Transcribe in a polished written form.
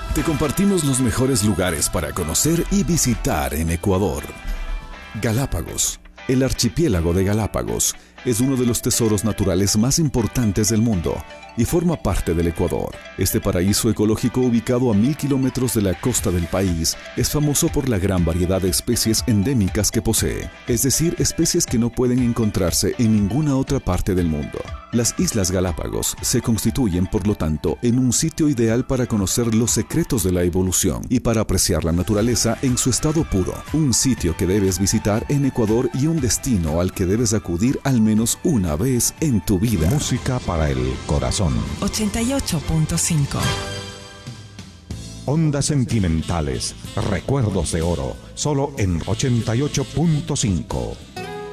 Te compartimos los mejores lugares para conocer y visitar en Ecuador. Galápagos. El archipiélago de Galápagos es uno de los tesoros naturales más importantes del mundo y forma parte del Ecuador. Este paraíso ecológico, ubicado a 1000 kilómetros de la costa del país, es famoso por la gran variedad de especies endémicas que posee, es decir, especies que no pueden encontrarse en ninguna otra parte del mundo. Las Islas Galápagos se constituyen, por lo tanto, en un sitio ideal para conocer los secretos de la evolución y para apreciar la naturaleza en su estado puro. Un sitio que debes visitar en Ecuador y un destino al que debes acudir al menos una vez en tu vida. Música para el corazón. 88.5. Ondas sentimentales, recuerdos de oro, solo en 88.5.